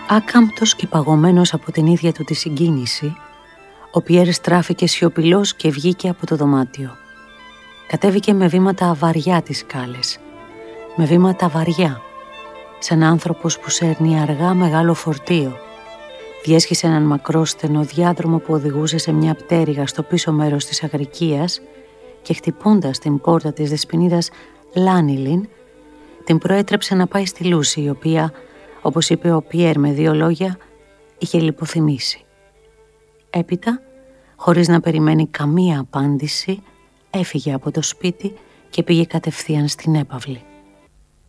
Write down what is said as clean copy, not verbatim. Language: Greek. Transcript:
Άκαμπτος και παγωμένος από την ίδια του τη συγκίνηση, ο Πιέρ στράφηκε σιωπηλός και βγήκε από το δωμάτιο. Κατέβηκε με βήματα βαριά τις σκάλες, με βήματα βαριά, σαν άνθρωπος που σέρνει αργά μεγάλο φορτίο. Διέσχισε έναν μακρό στενό διάδρομο που οδηγούσε σε μια πτέρυγα στο πίσω μέρος της Αγρικίας και χτυπώντας την πόρτα της δεσποινίδας Λάνιλιν, την προέτρεψε να πάει στη Λούση, η οποία, όπως είπε ο Πιέρ με 2 λόγια, είχε λιποθυμήσει. Έπειτα, χωρίς να περιμένει καμία απάντηση, έφυγε από το σπίτι και πήγε κατευθείαν στην έπαυλη.